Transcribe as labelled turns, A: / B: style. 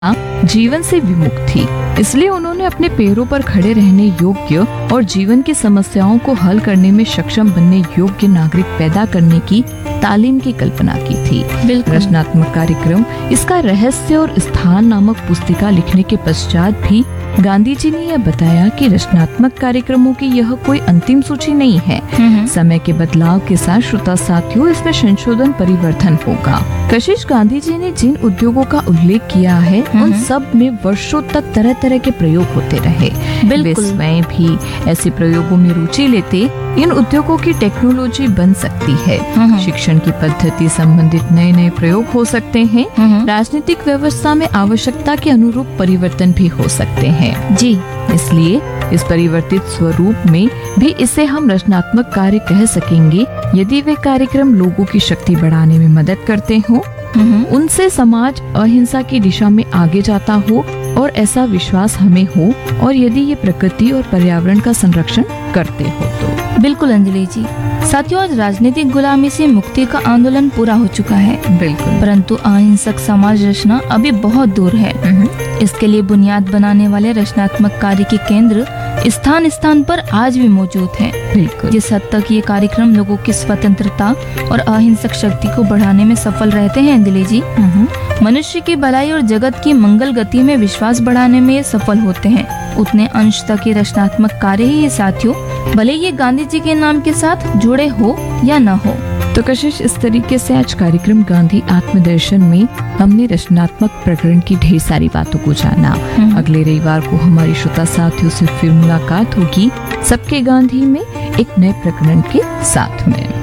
A: जीवन से विमुख थी, इसलिए उन्होंने अपने पैरों पर खड़े रहने योग्य और जीवन की समस्याओं को हल करने में सक्षम बनने योग्य नागरिक पैदा करने की तालीम की कल्पना की थी।
B: बिल्कुल।
A: रचनात्मक कार्यक्रम, इसका रहस्य और स्थान नामक पुस्तिका लिखने के पश्चात भी गांधी जी ने यह बताया कि रचनात्मक कार्यक्रमों की यह कोई अंतिम सूची नहीं है। समय के बदलाव के साथ श्रोता साथियों, इसमें संशोधन परिवर्तन होगा। कशिश गांधी जी ने जिन उद्योगों का उल्लेख किया है उन सब में वर्षों तक तरह तरह के प्रयोग होते रहे। वे स्वयं भी ऐसे प्रयोगों में रुचि लेते। इन उद्योगों की टेक्नोलॉजी बन सकती है, शिक्षण की पद्धति संबंधित नए नए प्रयोग हो सकते हैं, राजनीतिक व्यवस्था में आवश्यकता के अनुरूप परिवर्तन भी हो सकते हैं।
B: जी,
A: इसलिए इस परिवर्तित स्वरूप में भी इसे हम रचनात्मक कार्य कह सकेंगे यदि वे कार्यक्रम लोगों की शक्ति बढ़ाने में मदद करते हों, उनसे समाज अहिंसा की दिशा में आगे जाता हो और ऐसा विश्वास हमें हो, और यदि ये प्रकृति और पर्यावरण का संरक्षण करते हो तो।
B: बिल्कुल अंजलि जी। साथियों, आज राजनीतिक गुलामी से मुक्ति का आंदोलन पूरा हो चुका है।
A: बिल्कुल।
B: परंतु अहिंसक समाज रचना अभी बहुत दूर है। इसके लिए बुनियाद बनाने वाले रचनात्मक कार्य के केंद्र स्थान स्थान पर आज भी मौजूद हैं।
A: बिल्कुल।
B: जिस हद तक ये कार्यक्रम लोगों की स्वतंत्रता और अहिंसक शक्ति को बढ़ाने में सफल रहते हैं अंजलि जी, मनुष्य की भलाई और जगत की मंगल गति में विश्वास बढ़ाने में ये सफल होते हैं, उतने अंश तक ये रचनात्मक कार्य ही, ये साथियों, भले ये गांधी जी के नाम के साथ जुड़े हो या न हो।
A: तो कशिश, इस तरीके से आज कार्यक्रम गांधी आत्मदर्शन में हमने रचनात्मक प्रकरण की ढेर सारी बातों को जाना। अगले रविवार को हमारी श्रोता साथियों से फिर मुलाकात होगी सबके गांधी में एक नए प्रकरण के साथ में।